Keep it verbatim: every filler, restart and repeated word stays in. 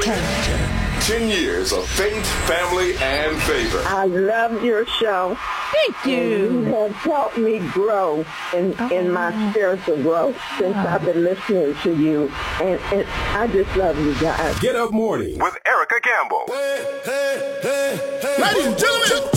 character. Ten years of faith, family, and favor. I love your show. Thank you. And you have helped me grow in, oh. in my spiritual growth since oh. I've been listening to you. And, and I just love you guys. Get Up Morning with Erica Campbell. Hey, hey, hey, hey. Ladies and gentlemen.